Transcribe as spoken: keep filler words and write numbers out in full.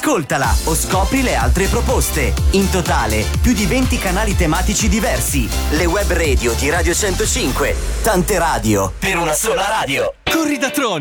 Ascoltala o scopri le altre proposte. In totale, più di venti canali tematici diversi. Le web radio di Radio centocinque. Tante radio per una sola radio. Corri da Tron!